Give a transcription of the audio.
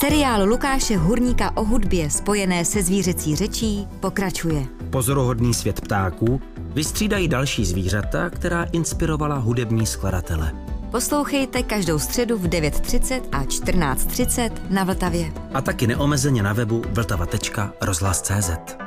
Seriál Lukáše Hurníka o hudbě spojené se zvířecí řečí pokračuje. Pozoruhodný svět ptáků vystřídají další zvířata, která inspirovala hudební skladatele. Poslouchejte každou středu v 9:30 a 14:30 na Vltavě. A taky neomezeně na webu vltava.rozhlas.cz.